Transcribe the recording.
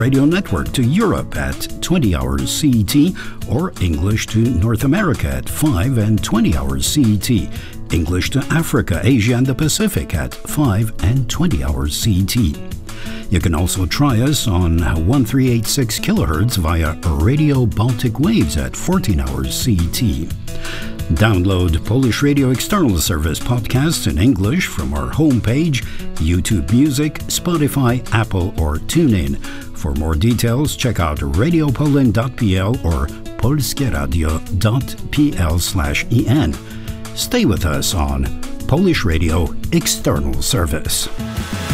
Radio Network to Europe at 20 hours CET, or English to North America at 5 and 20 hours CET. English to Africa, Asia, and the Pacific at 5 and 20 hours CET. You can also try us on 1386 kHz via Radio Baltic Waves at 14 hours CET. Download Polish Radio External Service podcasts in English from our homepage, YouTube Music, Spotify, Apple, or TuneIn. For more details, check out radiopoland.pl or polskieradio.pl/en. Stay with us on Polish Radio External Service.